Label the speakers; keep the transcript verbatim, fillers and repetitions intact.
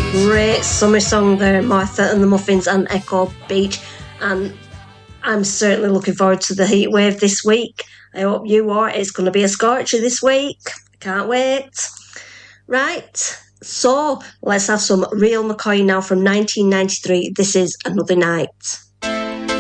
Speaker 1: Great summer song there, Martha and the Muffins and Echo Beach. And I'm certainly looking forward to the heat wave this week. I hope you are. It's going to be a scorcher this week. Can't wait. Right, so let's have some real McCoy now from nineteen ninety-three. This is Another Night.